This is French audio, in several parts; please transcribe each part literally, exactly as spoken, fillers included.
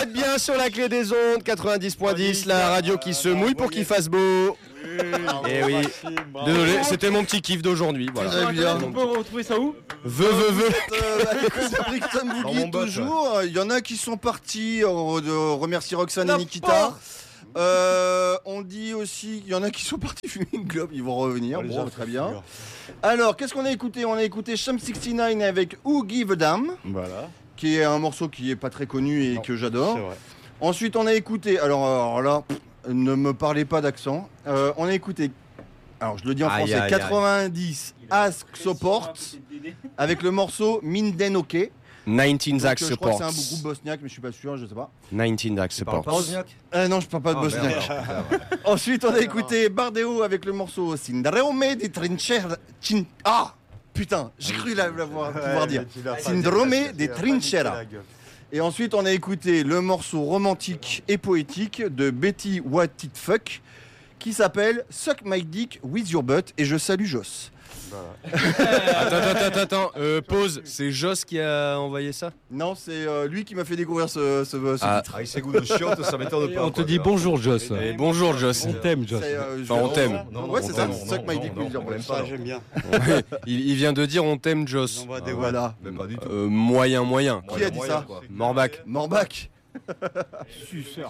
êtes bien sur la clé des ondes, quatre-vingt-dix point dix, la radio qui se mouille pour qu'il fasse beau. Et oui, désolé, c'était mon petit kiff d'aujourd'hui. Voilà. On peut retrouver ça où? Veu, veu, veu. Brixton Boogie toujours. Il y en a qui sont partis. On remercie Roxane et Nikita. Euh, on dit aussi, il y en a qui sont partis fumer une globe, ils vont revenir. Oh, bon, très bien. Alors, qu'est-ce qu'on a écouté? On a écouté Sham soixante-dix-neuf avec Who Give a Damn, voilà, qui est un morceau qui est pas très connu et non, que j'adore. Ensuite, on a écouté, alors, alors là, pff, ne me parlez pas d'accent. Euh, on a écouté, alors je le dis en aïe, français, aïe, quatre-vingt-dix Ask Support avec le morceau Minden OK. dix-neuf Ask Je crois Support. que c'est un groupe bosniaque, mais je suis pas sûr, je sais pas. dix-neuf Ask Support. Euh, non, je parle pas de oh, bosniaque. Ensuite, on a écouté Bardeo avec le morceau Syndrome di Trinchera. Chin... Ah putain, j'ai cru l'avoir pouvoir dire. Syndrome di Trinchera. Et ensuite, on a écouté le morceau romantique et poétique de Betty What It Fuck qui s'appelle Suck My Dick With Your Butt. Et je salue Joss. attends, attends, attends, attends. Euh, pause. C'est Joss qui a envoyé ça? Non, c'est euh, lui qui m'a fait découvrir ce, ce, ce ah. titre. Ah, il s'est goût de chiotte, ça m'étonne pas. On te dit bonjour, Joss. Et bonjour, Joss. On t'aime, Joss. Euh, enfin, on t'aime. Ouais, c'est ça. Suck My Dick With Your Butt. J'aime bien. il, il vient de dire on t'aime, Joss. Ah, voilà. Mais pas du tout. Euh, moyen, moyen. Qui a dit ça? Morbac. Morbac. Suceur.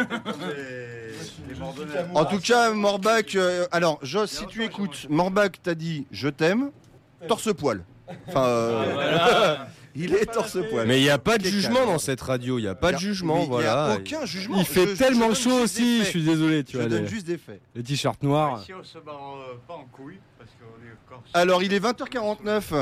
En tout cas, Morbac, euh, alors Joss, si tu écoutes, Morbac t'a dit je t'aime, torse-poil. Enfin, euh, il est torse-poil. Mais il n'y a pas de jugement dans cette radio, il n'y a pas de jugement, voilà. Il n'y a aucun jugement. Il fait je, tellement je chaud aussi, je suis désolé. Tu je vois, donne les, juste des faits. les t-shirts noirs. Ici, on se barre euh, pas en couille parce qu'on est corse. Alors, il est vingt heures quarante-neuf.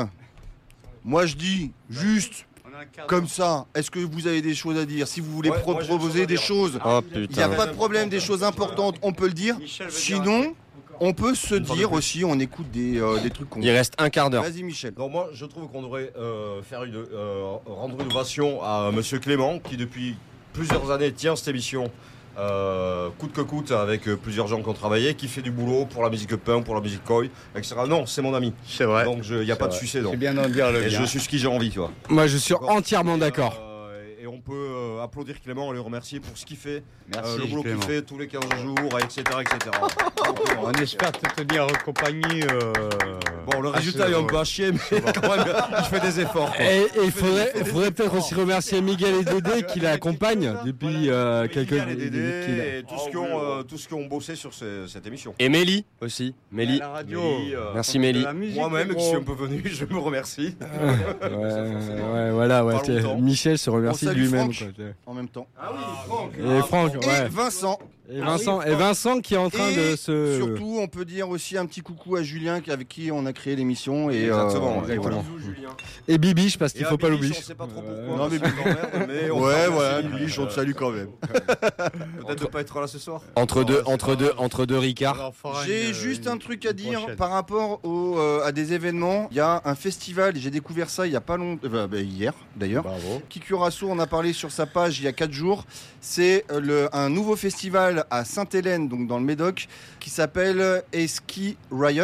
Moi, je dis juste. Comme ça, est-ce que vous avez des choses à dire? Si vous voulez ouais, pro- proposer des choses, oh, il n'y a pas de problème, des choses importantes, on peut le dire. Sinon, on peut se dire aussi, on écoute des, euh, des trucs qu'on... Il reste un quart d'heure. Vas-y Michel. Donc moi, je trouve qu'on devrait euh, faire une, euh, rendre une ovation à Monsieur Clément, qui depuis plusieurs années tient cette émission. Euh, coûte que coûte avec euh, plusieurs gens qui ont travaillé, qui fait du boulot pour la musique punk, pour la musique koi, et cetera. Non, c'est mon ami. C'est vrai. Donc il n'y a pas vrai. de succès. C'est bien d'en dire le et bien. je suis ce qui j'ai envie, tu vois. Moi, je suis donc, entièrement et, d'accord. Euh, et on peut euh, applaudir Clément et le remercier pour ce qu'il fait, Merci, euh, le boulot qu'il fait tous les quinze jours, et cetera, et cetera. On espère te tenir compagnie. Euh... Bon, le résultat est un peu à chier, mais quand même, je fais des efforts. Quoi. Et il faudrait, faudrait peut-être aussi remercier Miguel et Dédé qui l'accompagnent depuis euh, quelques Miguel et Dédé qu'il a- et tous ceux qui ont, euh, tous ceux qui ont bossé sur ce- cette émission. Et Mélie aussi. Mélie. La radio. Mélie, euh, Merci Mélie. Moi-même qui suis un peu venu, je me remercie. Ouais, ouais, voilà, ouais. Pas longtemps. Michel se remercie On salue lui-même. Franck. Quoi. En même temps. Ah oui, Franck. Et Franck, Et ouais. Vincent. Et Vincent, et Vincent qui est en train Et de se. surtout, on peut dire aussi un petit coucou à Julien avec qui on a créé l'émission. Et, Exactement, euh, et voilà. Et Bibiche parce qu'il Et faut à pas Bibiche, l'oublier. on sait pas trop Euh, pourquoi. non, mais parce qu'on emmerde, mais on Ouais, parle voilà, aussi, Bibiche, on te euh, salue quand même. Peut-être de pas être là ce soir. Entre deux, entre deux, entre deux Ricard. J'ai juste un truc à dire par rapport au, euh, à des événements. Il y a un festival, j'ai découvert ça il y a pas longtemps, euh, bah, hier d'ailleurs. Bravo. Kikurasso en a parlé sur sa page il y a quatre jours. C'est euh, le, un nouveau festival à Sainte-Hélène, donc dans le Médoc, qui s'appelle Eski Riot.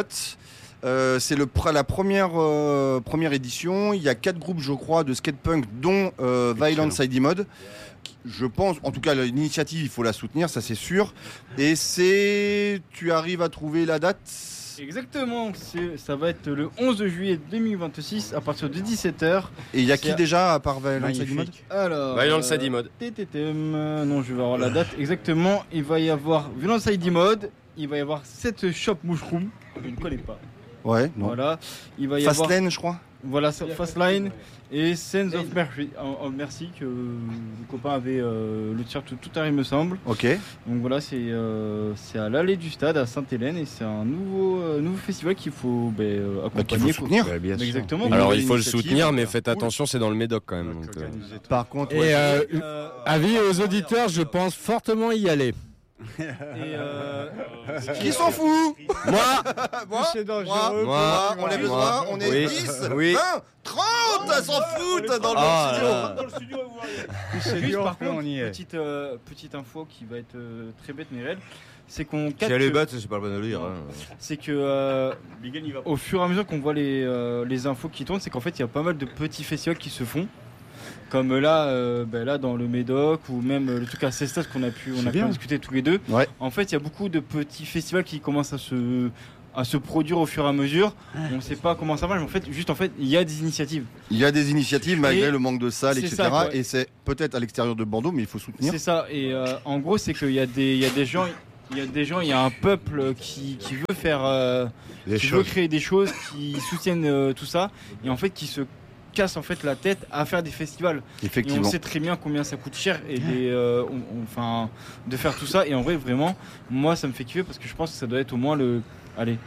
Euh, c'est le, la première, euh, première édition. Il y a quatre groupes, je crois, de skatepunk, dont euh, Violent Side Mode. Je pense, en tout cas, l'initiative, il faut la soutenir, ça c'est sûr. Et c'est. Tu arrives à trouver la date? Exactement, c'est- ça va être le onze juillet deux mille vingt-six à partir de dix-sept heures. Et il y a qui C'est- déjà à part Violent Side Mode? Alors, Violent euh, Side Mode. T T T M, euh, non, je vais avoir la date exactement. Il va y avoir Violent Side Mode, il va y avoir sept Shop Mushroom, je ne connais pas. Ouais, non. Voilà, il va y avoir Fastlane, je crois. voilà ça, Fastline et Sense of Mercy, of Mercy que le copain avait euh, le t-shirt tout, tout à l'heure, il me semble. Ok. Donc voilà, c'est euh, c'est à l'allée du stade à Sainte-Hélène et c'est un nouveau euh, nouveau festival qu'il faut ben, euh, Bah, qu'il faut accompagner. soutenir. Ouais, bien sûr. Exactement. Une Alors nouvelle il faut le initiative. soutenir, mais faites attention, c'est dans le Médoc quand même. donc, euh. Par contre, Et ouais. euh, Euh, avis aux auditeurs, je pense fortement y aller. et euh, qui s'en fout? Moi, Moi, C'est moi, dangereux. moi, on lève le moi. doigt, on est Oui. dix, Oui. vingt, trente, à s'en foutre dans le Ah, studio. là. dans le studio, vous voyez. C'est Juste dur, par mais contre, on y est. petite, euh, petite info qui va être euh, très bête mais réelle, c'est qu'on Si capte, elle est bête, c'est pas le peine de le dire. hein. c'est que euh, au fur et à mesure qu'on voit les, euh, les infos qui tournent, c'est qu'en fait il y a pas mal de petits festivals qui se font. Comme là, euh, ben là dans le Médoc ou même le truc à Cestas qu'on a pu, on a pu en discuter tous les deux. Ouais. En fait, il y a beaucoup de petits festivals qui commencent à se à se produire au fur et à mesure. On ne sait pas comment ça marche, mais en fait, juste en fait, il y a des initiatives. Il y a des initiatives malgré Et le manque de salles, c'est et cetera. ça, quoi. Et c'est peut-être à l'extérieur de Bordeaux, mais il faut soutenir. C'est ça. Et euh, en gros, c'est qu'il y a des, il y a des gens, il y a des gens, il y a un peuple qui, qui veut faire, euh, Les qui choses. veut créer des choses, qui soutiennent euh, tout ça, et en fait, qui se casse en fait la tête à faire des festivals. Et on Effectivement. sait très bien combien ça coûte cher et les, euh, on- on- enfin de faire tout ça. Et en vrai, vraiment, moi, ça me fait kiffer parce que je pense que ça doit être au moins le, allez,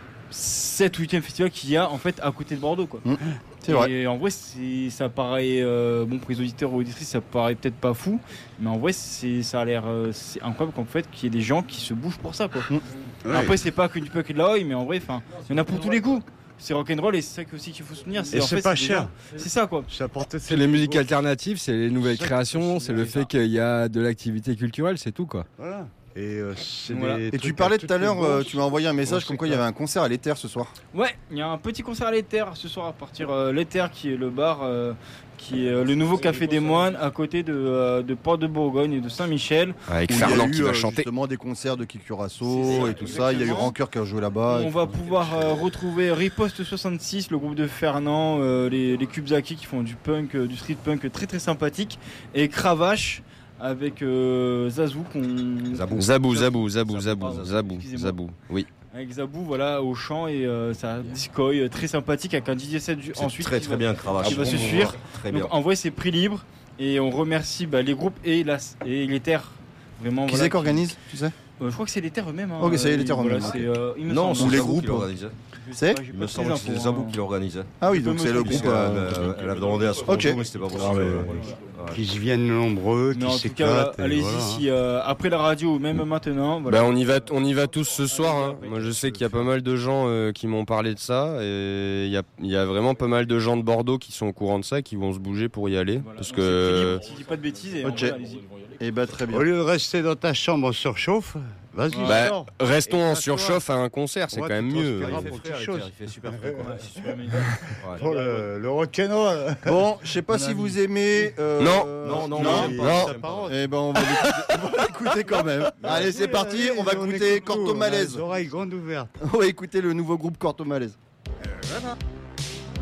sept ou huitième festival qu'il y a en fait à côté de Bordeaux, quoi. Mmh, c'est vrai. Et en vrai, c'est, ça paraît, euh, bon pour les auditeurs ou auditrices, ça paraît peut-être pas fou, mais en vrai, c'est, ça a l'air, euh, c'est incroyable qu'en fait qu'il y ait des gens qui se bougent pour ça, quoi. Ouais. Après, c'est pas que du peu que de la oi, mais en vrai, enfin, il y en a pour tous les goûts. C'est rock'n'roll et c'est ça aussi qu'il faut soutenir. Et en c'est fait, pas des cher. gens- C'est ça, quoi. Ça apporte C'est les musiques alternatives, c'est les nouvelles Chaque créations, c'est le possibilité. fait qu'il y a de l'activité culturelle, c'est tout quoi. Voilà. Et euh, c'est Voilà. des Et tu trucs parlais à tout à toutes les l'heure, euh, bourses. tu m'as envoyé un message On comme quoi il y s'éclate. avait un concert à l'Éther ce soir. Ouais, il y a un petit concert à l'Éther ce soir à partir euh, l'Éther qui est le bar, euh, qui est euh, le nouveau Café des Moines à côté de, euh, de Port de Bourgogne et de Saint-Michel. Avec Où il y a Fernand eu, qui va euh, chanter. justement des concerts de Kikurasso C'est ça, et tout ça. Il y a eu exactement. Rancœur qui a joué là-bas. On va pouvoir euh, retrouver Riposte soixante-six, le groupe de Fernand, euh, les, les Kubzaki qui font du punk, euh, du street punk très très sympathique, et Cravache avec euh, Zazou qu'on... Zabou. Zabou, Zabou, Zabou, Zabou, pardon, Zabou, excusez-moi. Zabou. Oui. Avec Zabou voilà au chant et euh, ça discoille euh, très sympathique avec un D J set du- C'est ensuite très qui très va- bien, Cravache. qui va se suivre. Très Donc bien. en vrai c'est prix libre et on remercie bah, les groupes et, la, et les terres vraiment. Qui voilà, c'est qui organise, tu sais Euh, je crois que c'est les terres eux-mêmes. Hein, Ok, c'est les euh, terres voilà, eux-mêmes, c'est, euh, il me Non, semble. Ou les Zabou groupes. qui l'organise. Je sais C'est pas, j'ai Il pas me très semble que c'est d'infos, Zabou hein. qui l'organise. Ah oui, Tu donc peux c'est me le expliquer groupe. Parce euh, qu'elle elle avait demandé à se Ok. retrouver, mais c'était pas possible. Ah, mais- Ouais. Qu'ils viennent nombreux, Mais en qu'ils tout cas, voilà, s'éclatent. et allez-y voilà, hein. si euh, après la radio ou même maintenant. Voilà. Bah on y va, on y va tous ce soir. hein. Moi je sais qu'il y a pas mal de gens euh, qui m'ont parlé de ça et il y a, il y a vraiment pas mal de gens de Bordeaux qui sont au courant de ça, qui vont se bouger pour y aller, Voilà, parce donc c'est prix que libre, si je dis pas de bêtises. Et en Ok. vrai, allez-y. Et bah très bien. Au lieu de rester dans ta chambre en surchauffe, vas-y, Bah, sors. restons Et en toi, surchauffe à un concert, c'est Ouais, quand même tu mieux. transpireras Il fait pour frais, quelque Alter, chose. il fait super frais, quoi. C'est super bien. Ouais. Pour le, le rock'n'roll. Bon, je sais pas si vous aimez. euh, Non. Non, non, non. j'aime pas, non. j'aime pas. Eh ben on va l'écouter- on va l'écouter quand même. Allez, c'est parti, on va écouter Corto Malaise. Les oreilles grandes ouvertes. On va écouter le nouveau groupe Corto Malaise. Voilà.